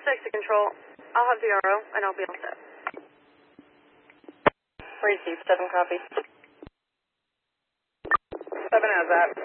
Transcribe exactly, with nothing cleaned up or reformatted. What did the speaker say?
six to control. I'll have the R O, and I'll be all set. Receive, seven copy. Seven has that.